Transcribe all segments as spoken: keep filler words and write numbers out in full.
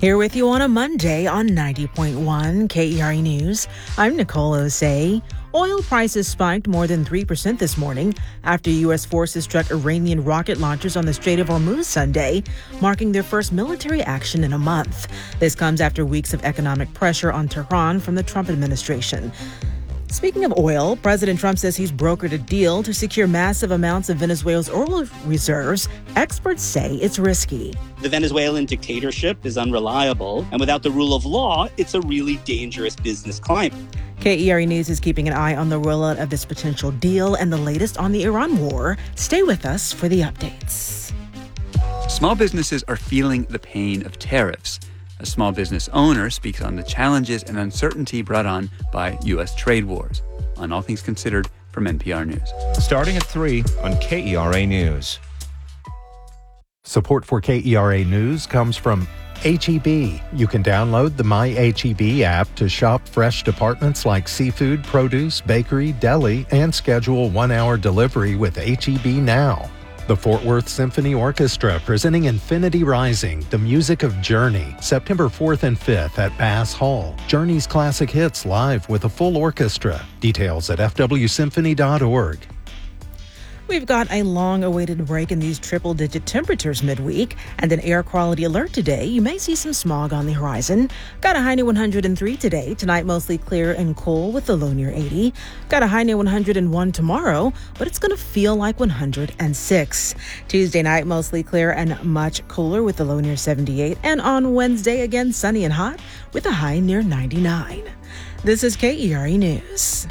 Here with you on a Monday on ninety point one K E R E News. I'm Nicole Osei. Oil prices spiked more than three percent this morning after U S forces struck Iranian rocket launchers on the Strait of Hormuz Sunday, marking their first military action in a month. This comes after weeks of economic pressure on Tehran from the Trump administration. Speaking of oil, President Trump says he's brokered a deal to secure massive amounts of Venezuela's oil reserves. Experts say it's risky. The Venezuelan dictatorship is unreliable, and without the rule of law, it's a really dangerous business climate. K E R E News is keeping an eye on the rollout of this potential deal and the latest on the Iran war. Stay with us for the updates. Small businesses are feeling the pain of tariffs. A small business owner speaks on the challenges and uncertainty brought on by U S trade wars. On All Things Considered from N P R News. Starting at three on K E R A News. Support for K E R A News comes from H E B. You can download the My H E B app to shop fresh departments like seafood, produce, bakery, deli, and schedule one-hour delivery with H E B Now. The Fort Worth Symphony Orchestra presenting Infinity Rising, the music of Journey, September fourth and fifth at Bass Hall. Journey's classic hits live with a full orchestra. Details at f w symphony dot org. We've got a long-awaited break in these triple-digit temperatures midweek and an air quality alert today. You may see some smog on the horizon. Got a high near one hundred three today. Tonight, mostly clear and cool with the low near eighty. Got a high near one hundred one tomorrow, but it's going to feel like one hundred six. Tuesday night, mostly clear and much cooler with the low near seventy-eight. And on Wednesday, again, sunny and hot with a high near ninety-nine. This is K E R E News.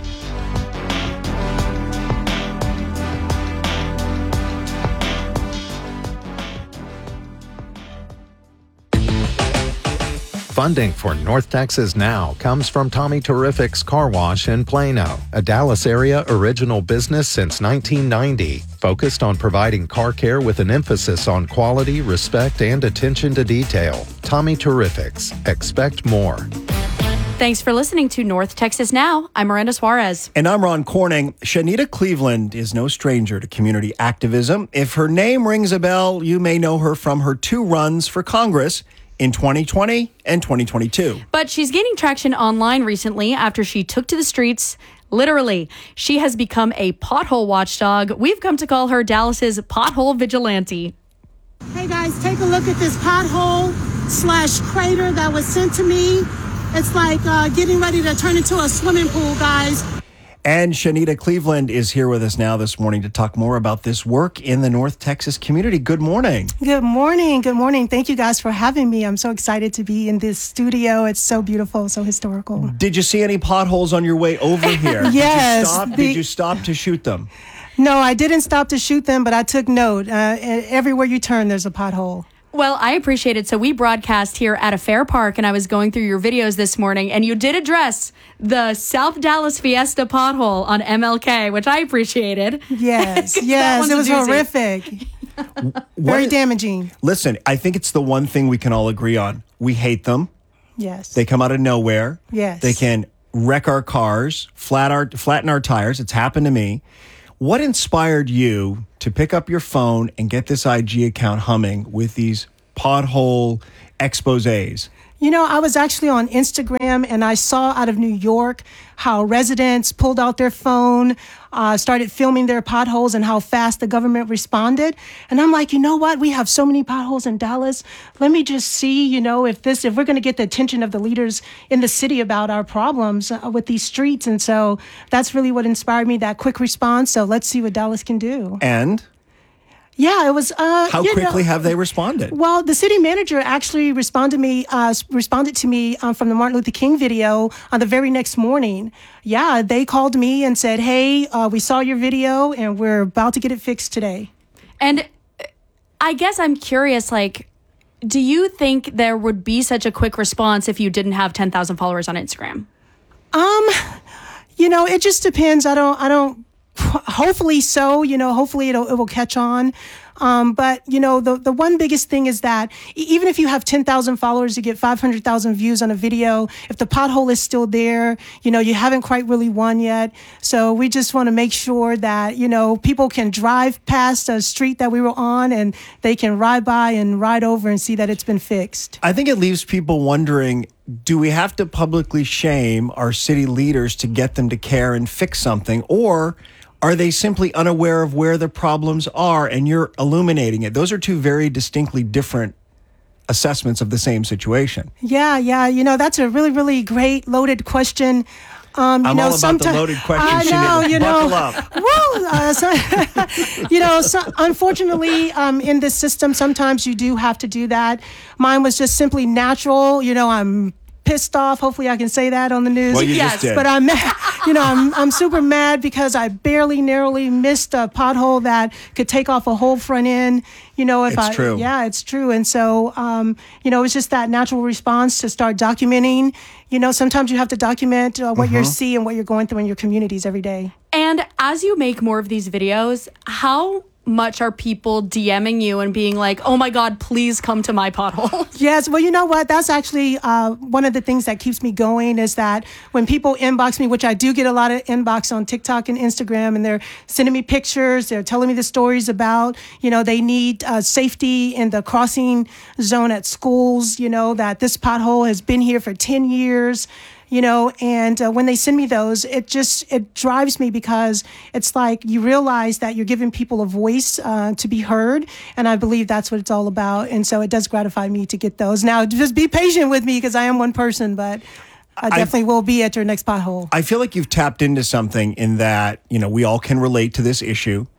Funding for North Texas Now comes from Tommy Terrific's Car Wash in Plano, a Dallas area original business since nineteen ninety, focused on providing car care with an emphasis on quality, respect, and attention to detail. Tommy Terrific's. Expect more. Thanks for listening to North Texas Now. I'm Miranda Suarez. And I'm Ron Corning. Shanita Cleveland is no stranger to community activism. If her name rings a bell, you may know her from her two runs for Congress in twenty twenty and twenty twenty-two. But she's gaining traction online recently after she took to the streets. Literally, she has become a pothole watchdog. We've come to call her Dallas's pothole vigilante. Hey guys, take a look at this pothole slash crater that was sent to me. It's like uh, getting ready to turn into a swimming pool, guys. And Shanita Cleveland is here with us now this morning to talk more about this work in the North Texas community. Good morning. Good morning. Good morning. Thank you guys for having me. I'm so excited to be in this studio. It's so beautiful, so historical. Did you see any potholes on your way over here? Yes. Did you stop, the- Did you stop to shoot them? No, I didn't stop to shoot them, but I took note. Uh, everywhere you turn, there's a pothole. Well, I appreciate it. So we broadcast here at a fair park, and I was going through your videos this morning, and you did address the South Dallas Fiesta pothole on M L K, which I appreciated. Yes, yes, it was horrific. Very is, damaging. Listen, I think it's the one thing we can all agree on. We hate them. Yes. They come out of nowhere. Yes. They can wreck our cars, flat our, flatten our tires. It's happened to me. What inspired you to pick up your phone and get this I G account humming with these pothole exposés? You know, I was actually on Instagram and I saw out of New York how residents pulled out their phone, uh, started filming their potholes and how fast the government responded. And I'm like, you know what? We have so many potholes in Dallas. Let me just see, you know, if this, if we're going to get the attention of the leaders in the city about our problems uh, with these streets. And so that's really what inspired me, that quick response. So let's see what Dallas can do. And? Yeah, it was. Uh, How quickly know, have they responded? Well, the city manager actually responded me, uh, responded to me um, from the Martin Luther King video on the very next morning. Yeah, they called me and said, "Hey, uh, we saw your video and we're about to get it fixed today." And I guess I'm curious, like, do you think there would be such a quick response if you didn't have ten thousand followers on Instagram? Um, you know, it just depends. I don't. I don't. Hopefully so, you know, hopefully it'll, it will catch on. Um, but, you know, the, the one biggest thing is that e- even if you have ten thousand followers, you get five hundred thousand views on a video. If the pothole is still there, you know, you haven't quite really won yet. So we just want to make sure that, you know, people can drive past a street that we were on and they can ride by and ride over and see that it's been fixed. I think it leaves people wondering, do we have to publicly shame our city leaders to get them to care and fix something? Or are they simply unaware of where the problems are and you're illuminating it? Those are two very distinctly different assessments of the same situation. Yeah, yeah. You know, that's a really, really great loaded question. Um, you I'm know, all about the loaded questions. I know, you know. Buckle up. Well, uh, so, you know, so, unfortunately, um, in this system, sometimes you do have to do that. Mine was just simply natural. You know, I'm pissed off. Hopefully I can say that on the news. Well, you yes, just did. But I'm mad. You know, I'm I'm super mad because I barely, narrowly missed a pothole that could take off a whole front end. You know, if It's I true. yeah, it's true. And so, um, you know, it's just that natural response to start documenting. You know, sometimes you have to document uh, what Uh-huh. you're seeing, what you're going through in your communities every day. And as you make more of these videos, how much are people DMing you and being like, oh my God, please come to my pothole? Yes, well, you know what? That's actually uh, one of the things that keeps me going is that when people inbox me, which I do get a lot of inbox on TikTok and Instagram, and they're sending me pictures, they're telling me the stories about, you know, they need uh, safety in the crossing zone at schools, you know, that this pothole has been here for ten years. You know, and uh, when they send me those, it just, it drives me because it's like you realize that you're giving people a voice uh, to be heard. And I believe that's what it's all about. And so it does gratify me to get those. Now, just be patient with me because I am one person, but I definitely I, will be at your next pothole. I feel like you've tapped into something in that, you know, we all can relate to this issue.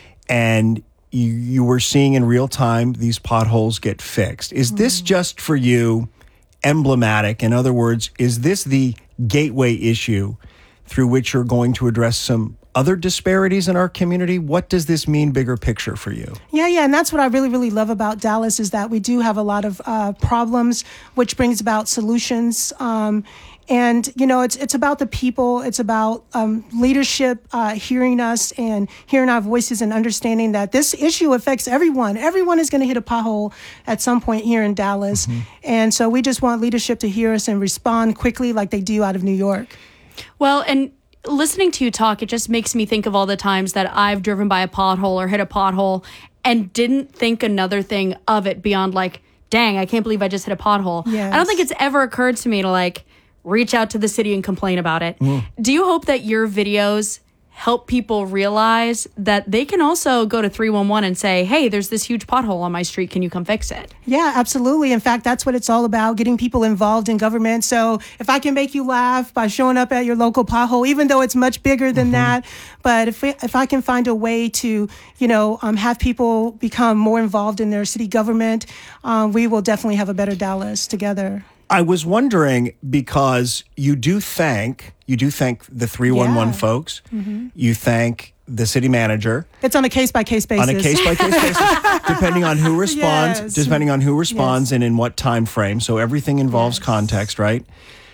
And you, you were seeing in real time these potholes get fixed. Is mm. this just for you emblematic? In other words, is this the gateway issue through which you're going to address some other disparities in our community? What does this mean bigger picture for you? Yeah, yeah. And that's what I really, really love about Dallas is that we do have a lot of uh, problems, which brings about solutions. Um, and, you know, it's it's about the people. It's about um, leadership uh, hearing us and hearing our voices and understanding that this issue affects everyone. Everyone is going to hit a pothole at some point here in Dallas. Mm-hmm. And so we just want leadership to hear us and respond quickly like they do out of New York. Well, and listening to you talk, it just makes me think of all the times that I've driven by a pothole or hit a pothole and didn't think another thing of it beyond like, dang, I can't believe I just hit a pothole. Yes. I don't think it's ever occurred to me to like reach out to the city and complain about it. Mm. Do you hope that your videos help people realize that they can also go to three one one and say, hey, there's this huge pothole on my street. Can you come fix it? Yeah, absolutely. In fact, that's what it's all about, getting people involved in government. So if I can make you laugh by showing up at your local pothole, even though it's much bigger than mm-hmm. that, but if we, if I can find a way to, you know, um, have people become more involved in their city government, um, we will definitely have a better Dallas together. I was wondering, because you do thank, you do thank the three one one yeah. folks, mm-hmm. you thank the city manager. It's on a case-by-case basis. On a case-by-case basis, depending on who responds, yes. depending on who responds yes. and in what time frame. So everything involves yes. context, right?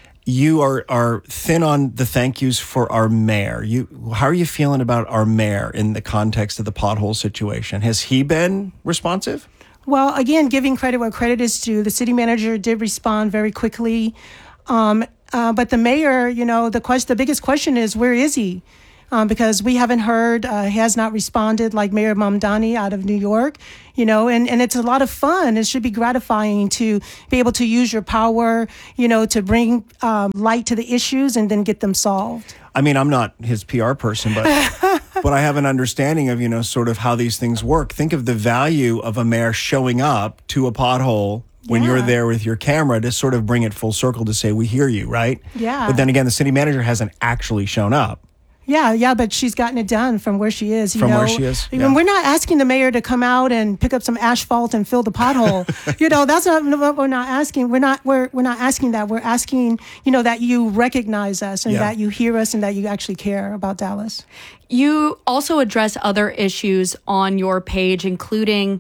You are, are thin on the thank yous for our mayor. You, how are you feeling about our mayor in the context of the pothole situation? Has he been responsive? Well, again, giving credit where credit is due, the city manager did respond very quickly. Um, uh, but the mayor, you know, the question, the biggest question is, where is he? Um, because we haven't heard, uh, he has not responded like Mayor Mamdani out of New York, you know, and, and it's a lot of fun. It should be gratifying to be able to use your power, you know, to bring um, light to the issues and then get them solved. I mean, I'm not his P R person, but but I have an understanding of, you know, sort of how these things work. Think of the value of a mayor showing up to a pothole when yeah. you're there with your camera to sort of bring it full circle to say, we hear you, right? Yeah. But then again, the city manager hasn't actually shown up. Yeah, yeah, but she's gotten it done from where she is. You from know? where she is. Even Yeah. we're not asking the mayor to come out and pick up some asphalt and fill the pothole. you know, that's not what we're not asking. We're not we're we're not asking that. We're asking, you know, that you recognize us and Yeah. that you hear us and that you actually care about Dallas. You also address other issues on your page, including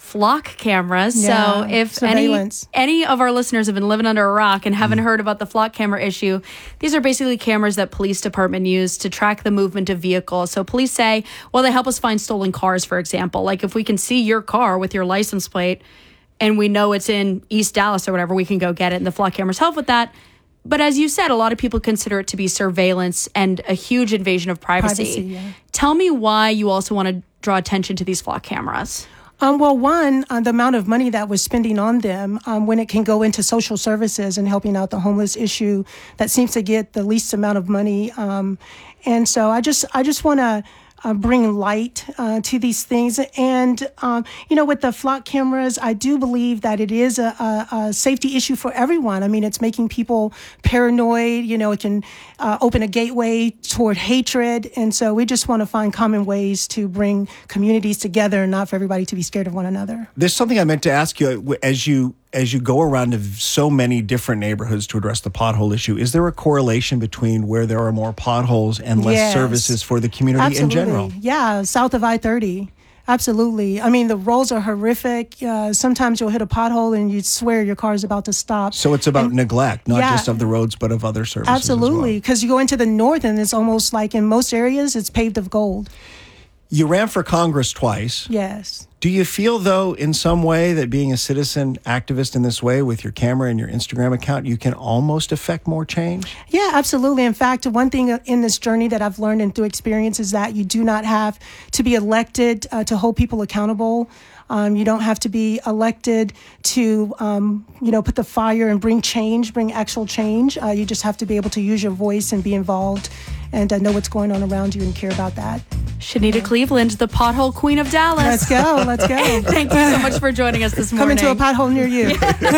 flock cameras. Yeah, so if any, surveillance. any of our listeners have been living under a rock and haven't heard about the flock camera issue, these are basically cameras that police department use to track the movement of vehicles. So police say, well, they help us find stolen cars, for example. Like if we can see your car with your license plate and we know it's in East Dallas or whatever, we can go get it. And the flock cameras help with that. But as you said, a lot of people consider it to be surveillance and a huge invasion of privacy. Privacy, yeah. Tell me why you also want to draw attention to these flock cameras. Um, well, one, uh, the amount of money that we're spending on them, um, when it can go into social services and helping out the homeless issue, that seems to get the least amount of money. Um, and so I just, I just want to uh, bring light uh, to these things. And, um, you know, with the flock cameras, I do believe that it is a, a, a safety issue for everyone. I mean, it's making people paranoid. You know, it can uh, open a gateway toward hatred. And so we just want to find common ways to bring communities together and not for everybody to be scared of one another. There's something I meant to ask you as you as you go around to so many different neighborhoods to address the pothole issue. Is there a correlation between where there are more potholes and less Yes. services for the community Absolutely. in general? Yeah, south of I thirty. Absolutely. I mean, the roads are horrific. Uh, sometimes you'll hit a pothole and you swear your car is about to stop. So it's about And- neglect, not yeah. just of the roads, but of other services as Absolutely. well. Because you go into the north and it's almost like in most areas, it's paved of gold. You ran for Congress twice. Yes. Do you feel, though, in some way that being a citizen activist in this way with your camera and your Instagram account, you can almost affect more change? Yeah, absolutely. In fact, one thing in this journey that I've learned and through experience is that you do not have to be elected uh, to hold people accountable. Um, you don't have to be elected to, um, you know, put the fire and bring change, bring actual change. Uh, you just have to be able to use your voice and be involved and uh, know what's going on around you and care about that. Shanita Cleveland, the pothole queen of Dallas. Let's go. Let's go. Thank you so much for joining us this Come morning. into a pothole near you.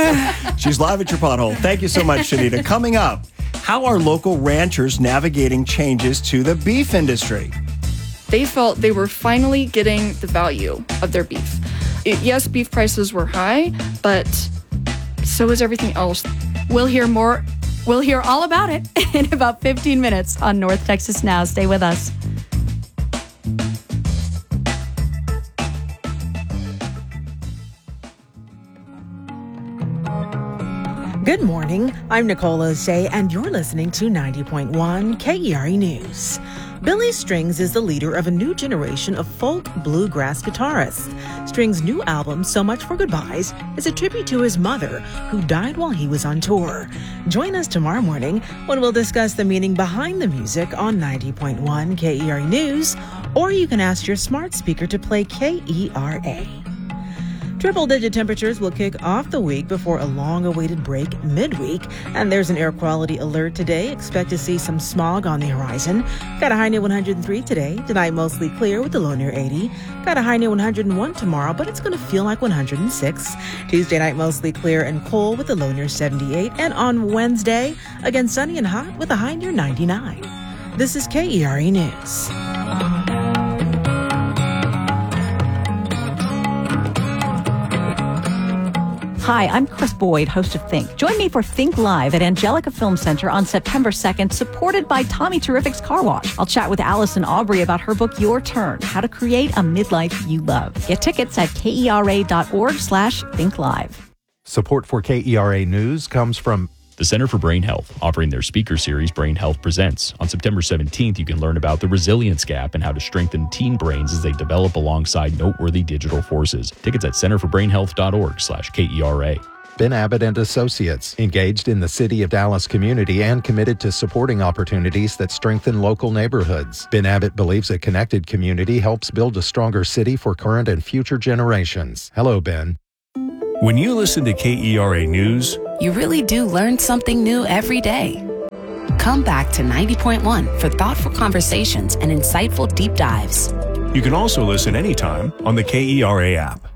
She's live at your pothole. Thank you so much, Shanita. Coming up, how are local ranchers navigating changes to the beef industry? They felt they were finally getting the value of their beef. It, yes, beef prices were high, but so is everything else. We'll hear more. We'll hear all about it in about fifteen minutes on North Texas Now. Stay with us. Good morning. I'm Nicole Osei, and you're listening to ninety point one K E R E News. Billy Strings is the leader of a new generation of folk bluegrass guitarists. Strings' new album, So Much for Goodbyes, is a tribute to his mother, who died while he was on tour. Join us tomorrow morning when we'll discuss the meaning behind the music on ninety point one K E R E News, or you can ask your smart speaker to play K E R A. Triple-digit temperatures will kick off the week before a long-awaited break midweek. And there's an air quality alert today. Expect to see some smog on the horizon. Got a high near one hundred three today. Tonight, mostly clear with a low near eighty. Got a high near one hundred one tomorrow, but it's going to feel like one hundred six. Tuesday night, mostly clear and cool with a low near seventy-eight. And on Wednesday, again sunny and hot with a high near ninety-nine. This is K E R E News. Hi, I'm Chris Boyd, host of Think. Join me for Think Live at Angelica Film Center on September second, supported by Tommy Terrific's Car Wash. I'll chat with Allison Aubrey about her book, Your Turn, How to Create a Midlife You Love. Get tickets at kera.org slash Think Live. Support for K E R A News comes from the Center for Brain Health, offering their speaker series, Brain Health Presents. On September seventeenth, you can learn about the resilience gap and how to strengthen teen brains as they develop alongside noteworthy digital forces. Tickets at centerforbrainhealth.org slash K-E-R-A. Ben Abbott and Associates, engaged in the City of Dallas community and committed to supporting opportunities that strengthen local neighborhoods. Ben Abbott believes a connected community helps build a stronger city for current and future generations. Hello, Ben. When you listen to K E R A News, you really do learn something new every day. Come back to ninety point one for thoughtful conversations and insightful deep dives. You can also listen anytime on the K E R A app.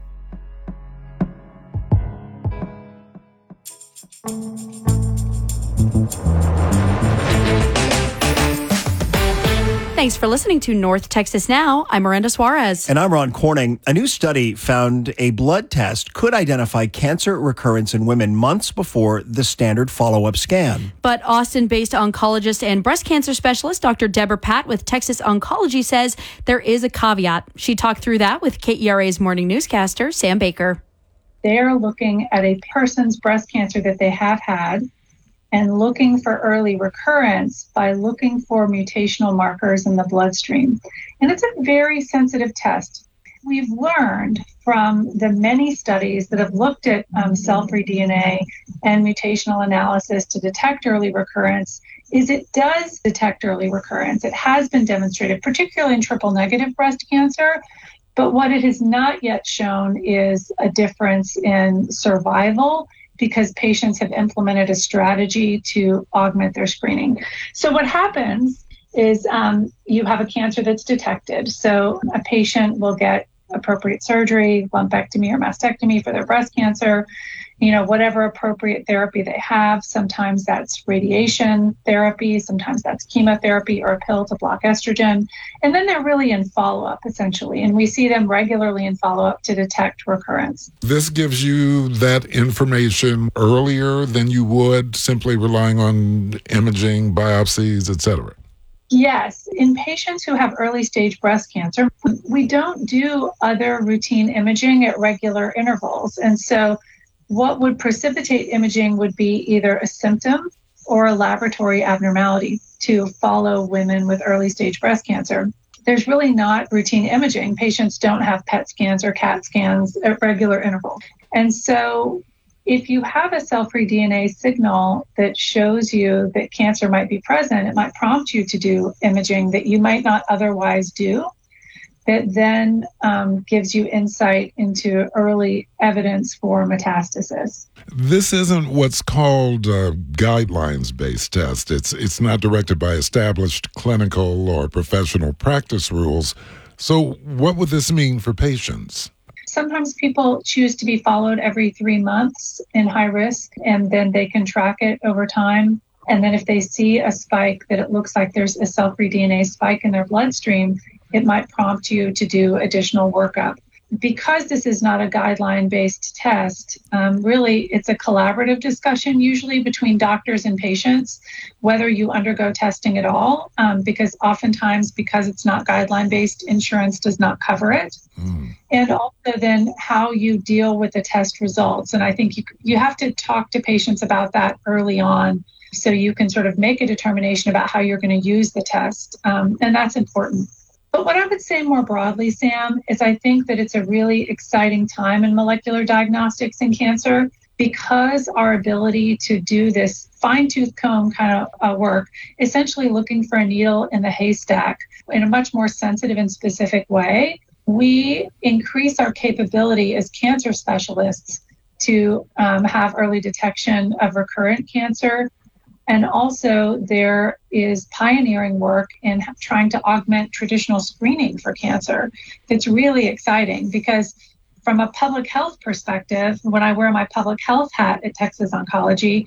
Thanks for listening to North Texas Now. I'm Miranda Suarez. And I'm Ron Corning. A new study found a blood test could identify cancer recurrence in women months before the standard follow-up scan. But Austin-based oncologist and breast cancer specialist Doctor Deborah Patt with Texas Oncology says there is a caveat. She talked through that with K E R A's morning newscaster, Sam Baker. They're looking at a person's breast cancer that they have had and looking for early recurrence by looking for mutational markers in the bloodstream. And it's a very sensitive test. We've learned from the many studies that have looked at um, cell-free D N A and mutational analysis to detect early recurrence is it does detect early recurrence. It has been demonstrated, particularly in triple-negative breast cancer. But what it has not yet shown is a difference in survival because patients have implemented a strategy to augment their screening. So what happens is um, you have a cancer that's detected. So a patient will get appropriate surgery, lumpectomy or mastectomy for their breast cancer, you know, whatever appropriate therapy they have. Sometimes that's radiation therapy, sometimes that's chemotherapy or a pill to block estrogen. And then they're really in follow-up, essentially. And we see them regularly in follow-up to detect recurrence. This gives you that information earlier than you would simply relying on imaging, biopsies, et cetera. Yes. In patients who have early stage breast cancer, we don't do other routine imaging at regular intervals. And so what would precipitate imaging would be either a symptom or a laboratory abnormality to follow women with early stage breast cancer. There's really not routine imaging. Patients don't have P E T scans or CAT scans at regular intervals. And so if you have a cell-free D N A signal that shows you that cancer might be present, it might prompt you to do imaging that you might not otherwise do, that then um, gives you insight into early evidence for metastasis. This isn't what's called a guidelines-based test. It's it's not directed by established clinical or professional practice rules. So what would this mean for patients? Sometimes people choose to be followed every three months in high risk, and then they can track it over time. And then if they see a spike that it looks like there's a cell-free D N A spike in their bloodstream, it might prompt you to do additional workup. Because this is not a guideline-based test, um, really it's a collaborative discussion usually between doctors and patients, whether you undergo testing at all, um, because oftentimes because it's not guideline-based, insurance does not cover it. Mm. And also then how you deal with the test results. And I think you, you have to talk to patients about that early on so you can sort of make a determination about how you're going to use the test. Um, and that's important. But what I would say more broadly, Sam, is I think that it's a really exciting time in molecular diagnostics in cancer because our ability to do this fine-tooth comb kind of uh, work, essentially looking for a needle in the haystack in a much more sensitive and specific way, we increase our capability as cancer specialists to um, have early detection of recurrent cancer. And also there is pioneering work in trying to augment traditional screening for cancer. It's really exciting because from a public health perspective, when I wear my public health hat at Texas Oncology,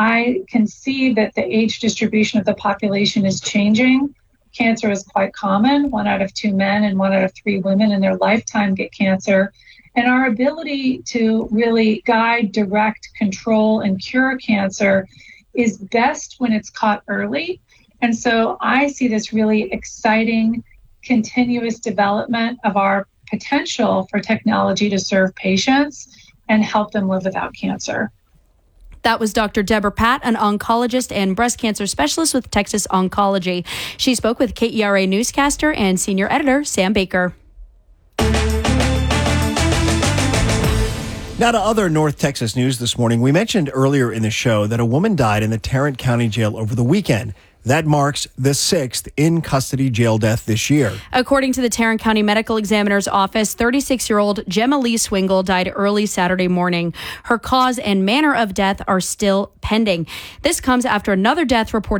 I can see that the age distribution of the population is changing. Cancer is quite common. One out of two men and one out of three women in their lifetime get cancer. And our ability to really guide, direct, control, and cure cancer is best when it's caught early. And so I see this really exciting, continuous development of our potential for technology to serve patients and help them live without cancer. That was Doctor Deborah Patt, an oncologist and breast cancer specialist with Texas Oncology. She spoke with K E R A newscaster and senior editor Sam Baker. Now to other North Texas news this morning. We mentioned earlier in the show that a woman died in the Tarrant County Jail over the weekend. That marks the sixth in-custody jail death this year. According to the Tarrant County Medical Examiner's Office, thirty-six-year-old Gemma Lee Swingle died early Saturday morning. Her cause and manner of death are still pending. This comes after another death reported